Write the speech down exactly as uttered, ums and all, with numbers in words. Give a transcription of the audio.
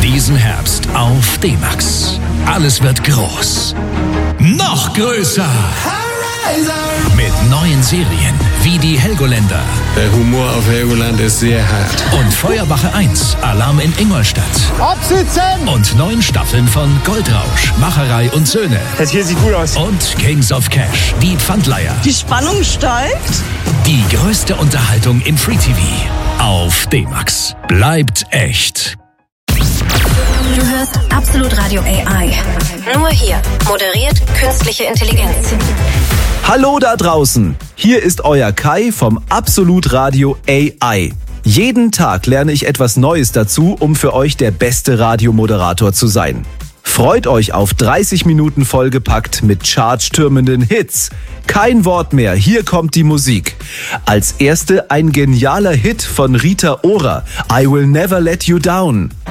Diesen Herbst auf D-Max. Alles wird groß. Noch größer. Mit neuen Serien wie die Helgoländer. Der Humor auf Helgoland ist sehr hart. Und Feuerwache eins, Alarm in Ingolstadt. Absitzen! Und neun Staffeln von Goldrausch, Macherei und Söhne. Das hier sieht gut aus. Und Kings of Cash, die Pfandleiher. Die Spannung steigt. Die größte Unterhaltung im Free-T V. Auf D-Max. Bleibt echt. Du hörst Absolut Radio A I. Nur hier. Moderiert künstliche Intelligenz. Hallo da draußen. Hier ist euer Kai vom Absolut Radio A I. Jeden Tag lerne ich etwas Neues dazu, um für euch der beste Radiomoderator zu sein. Freut euch auf dreißig Minuten vollgepackt mit charttürmenden Hits. Kein Wort mehr, hier kommt die Musik. Als erste ein genialer Hit von Rita Ora, I Will Never Let You Down.